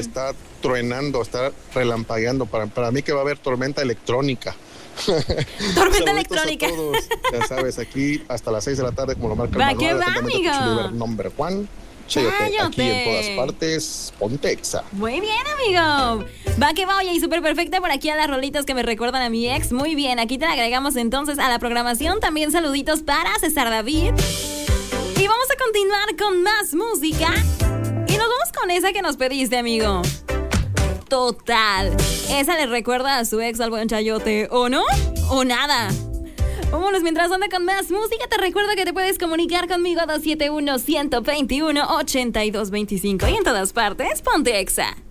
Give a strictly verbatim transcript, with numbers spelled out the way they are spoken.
está truenando, está relampagueando. Para, para mí que va a haber tormenta electrónica. Tormenta electrónica. A todos, ya sabes, aquí hasta las seis de la tarde, como lo marca va, el manual. Va, que va, amigo. Number one. Chayote, aquí en todas partes, ponte Exa. Muy bien, amigo. Va que va, oye, y súper perfecta por aquí a las rolitas que me recuerdan a mi ex. Muy bien, aquí te la agregamos entonces a la programación. También saluditos para César David. Y vamos a continuar con más música. Y nos vamos con esa que nos pediste, amigo. Total. Esa le recuerda a su ex al buen Chayote, ¿o no? ¿O nada? Vámonos, mientras anda con más música, te recuerdo que te puedes comunicar conmigo a dos siete uno, uno dos uno, ocho dos dos cinco y en todas partes, ponte Exa.